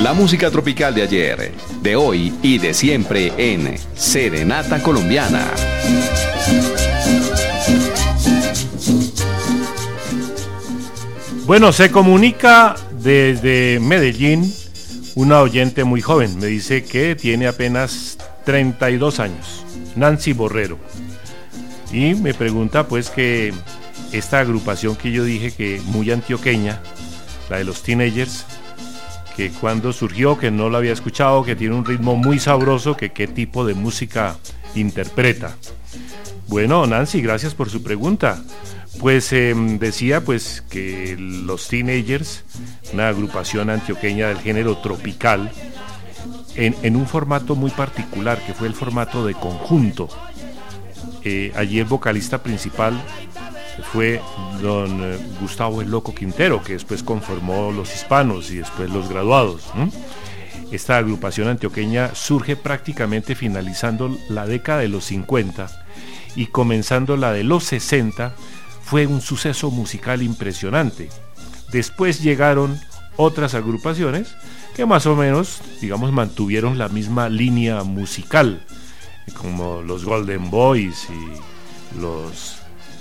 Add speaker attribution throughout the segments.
Speaker 1: La música tropical de ayer, de hoy y de siempre en Serenata Colombiana.
Speaker 2: Bueno, se comunica desde Medellín una oyente muy joven. Me dice que tiene apenas 32 años, Nancy Borrero. Y me pregunta pues que esta agrupación que yo dije que muy antioqueña, la de los Teenagers, que cuando surgió, que no la había escuchado, que tiene un ritmo muy sabroso, que qué tipo de música interpreta. Bueno, Nancy, gracias por su pregunta. Pues decía pues que los Teenagers, una agrupación antioqueña del género tropical, en un formato muy particular, que fue el formato de conjunto. Allí el vocalista principal fue don Gustavo el Loco Quintero, que después conformó Los Hispanos y después Los Graduados. Esta agrupación antioqueña surge prácticamente finalizando la década de los 50 y comenzando la de los 60. Fue un suceso musical impresionante. Después llegaron otras agrupaciones que más o menos, digamos, mantuvieron la misma línea musical, como los Golden Boys y los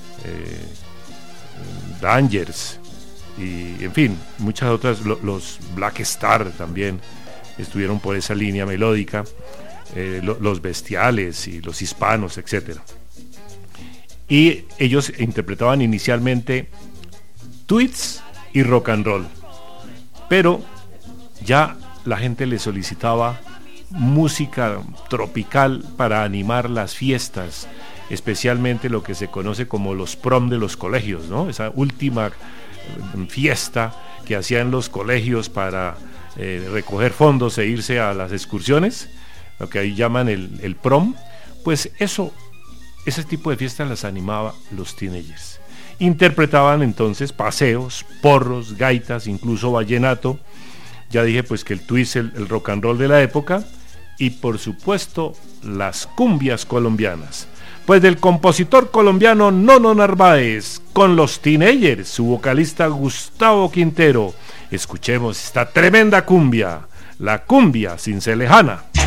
Speaker 2: Dangers y en fin, muchas otras, los Black Star también estuvieron por esa línea melódica, los Bestiales y los Hispanos, etcétera. Y ellos interpretaban inicialmente tweets y rock and roll, pero ya la gente les solicitaba música tropical para animar las fiestas, especialmente lo que se conoce como los prom de los colegios, ¿no? Esa última fiesta que hacían los colegios para recoger fondos e irse a las excursiones, lo que ahí llaman el prom. Pues ese tipo de fiestas las animaba los Teenagers. Interpretaban entonces paseos, porros, gaitas, incluso vallenato. Ya dije pues que el twist, el rock and roll de la época, y por supuesto las cumbias colombianas. Pues del compositor colombiano Nono Narváez con los Teenagers, su vocalista Gustavo Quintero. Escuchemos esta tremenda cumbia, la cumbia sin ser lejana.